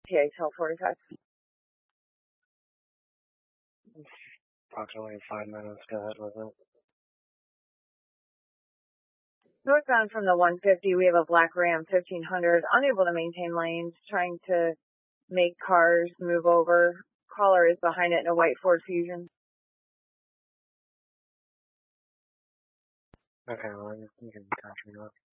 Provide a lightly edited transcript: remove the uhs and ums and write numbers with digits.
ETA till 45. Approximately 5 minutes. Go ahead with it. Northbound from the 150, we have a black Ram 1500, unable to maintain lanes, trying to make cars move over. Caller is behind it in a white Ford Fusion. Okay, well, you can catch me up.